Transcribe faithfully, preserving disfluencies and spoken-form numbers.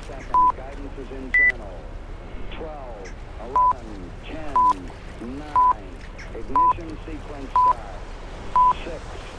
seconds. Guidance is internal. twelve, eleven, ten, nine. Ignition sequence start. six,